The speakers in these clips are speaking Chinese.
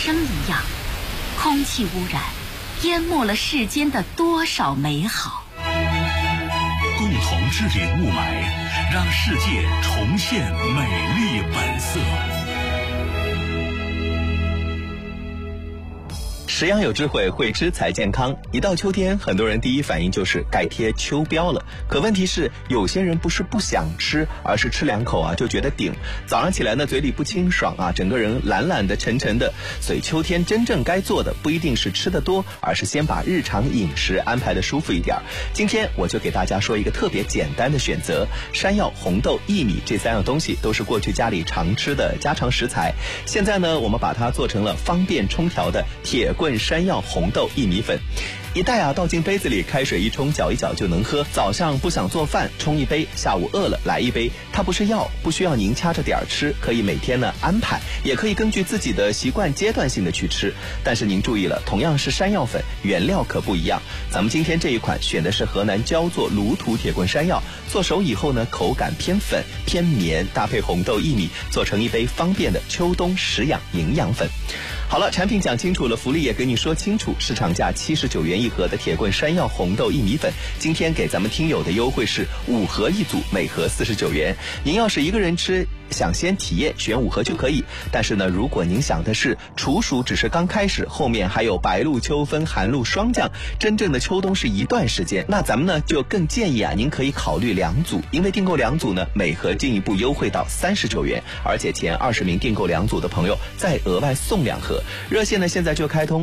生一样，空气污染淹没了世间的多少美好。 共同治理雾霾，让世界重现美丽本色。 食养有智慧，会吃才健康。一到秋天，很多人第一反应就是该贴秋膘了。可问题是，有些人不是不想吃，而是吃两口就觉得顶。早上起来呢，嘴里不清爽整个人懒懒的、沉沉的。所以秋天真正该做的，不一定是吃得多，而是先把日常饮食安排的舒服一点。今天我就给大家说一个特别简单的选择：山药、红豆、薏米这3样东西都是过去家里常吃的家常食材。现在呢，我们把它做成了方便冲调的铁棍山药红豆薏米粉。一袋倒进杯子里，开水一冲，搅一搅就能喝。早上不想做饭，冲一杯；下午饿了来一杯。它不是药，不需要您掐着点吃，可以每天呢安排，也可以根据自己的习惯阶段性的去吃。但是您注意了，同样是山药粉，原料可不一样。咱们今天这一款选的是河南焦作卤土铁棍山药，做熟以后呢，口感偏粉偏绵，搭配红豆薏米，做成一杯方便的秋冬食养营养粉。好了，产品讲清楚了，福利也给你说清楚。市场价79元一盒的铁棍山药红豆薏米粉，今天给咱们听友的优惠是5盒一组，每盒49元。您要是一个人吃，想先体验，选5盒就可以。但是呢，如果您想的是处暑只是刚开始，后面还有白露、秋分、寒露霜降，真正的秋冬是一段时间，那咱们呢就更建议您可以考虑2组，因为订购2组呢，每盒进一步优惠到39元，而且前20名订购2组的朋友再额外送2盒。热线呢现在就开通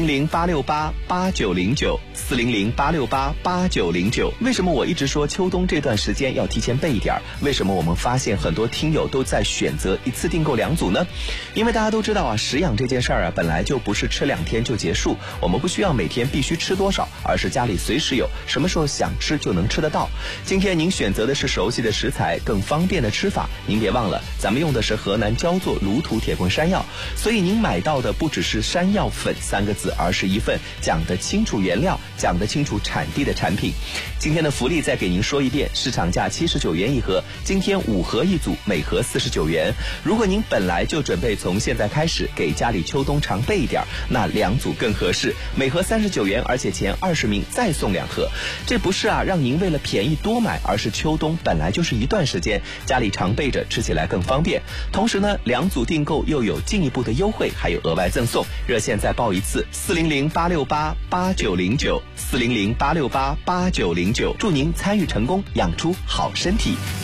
400-868-8909，400-868-8909。为什么我一直说秋冬这段时间要提前备一点？为什么我们发现很多听友都在选择一次订购2组呢？因为大家都知道食养这件事儿本来就不是吃2天就结束，我们不需要每天必须吃多少，而是家里随时有，什么时候想吃就能吃得到。今天您选择的是熟悉的食材，更方便的吃法。您别忘了，咱们用的是河南焦作卤土铁棍山药，所以您买到的不只是山药粉3个字，而是一份讲得清楚原料、讲得清楚产地的产品。今天的福利再给您说一遍，市场价79元一盒，今天5盒一组，每盒49元。如果您本来就准备从现在开始给家里秋冬常备一点，那2组更合适，每盒39元，而且前20名再送2盒。这不是让您为了便宜多买，而是秋冬本来就是一段时间，家里常备着，吃起来更方便。同时呢，2组订购又有进一步的优惠，还有额外赠送。热线再报一次：400-868-8909，400-868-8909。祝您参与成功，养出好身体。